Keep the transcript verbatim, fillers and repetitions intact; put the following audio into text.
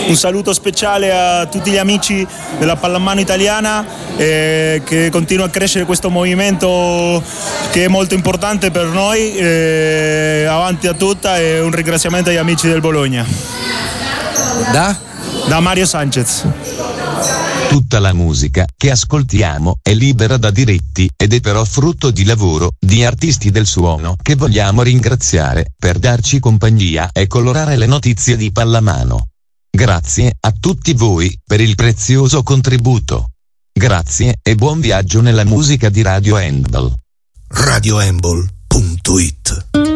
un saluto speciale a tutti gli amici della pallamano italiana, eh, che continua a crescere questo movimento che è molto importante per noi, eh, avanti a tutta, e un ringraziamento agli amici del Bologna. Da? Da Mario Sanchez. Tutta la musica che ascoltiamo è libera da diritti ed è però frutto di lavoro di artisti del suono che vogliamo ringraziare per darci compagnia e colorare le notizie di pallamano. Grazie a tutti voi per il prezioso contributo. Grazie e buon viaggio nella musica di Radio Handball. radio handball punto it